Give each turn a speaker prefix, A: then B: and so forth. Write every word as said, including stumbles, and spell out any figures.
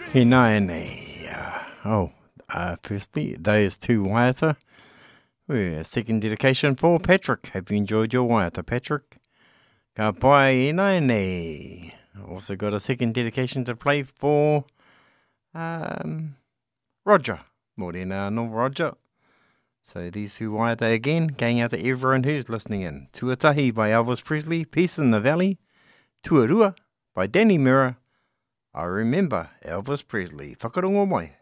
A: He nai nei. Uh, oh, uh, firstly, those two waiata. A second dedication for Patrick. Hope you enjoyed your waiata, Patrick. Ka pai e nai nei. Also got a second dedication to play for um, Roger. Morena no Roger. So these two waiata again, going out to everyone who's listening in. Tuatahi by Elvis Presley, Peace in the Valley. Tuarua by Danny Mirror. I remember Elvis Presley. Whakarongo mai.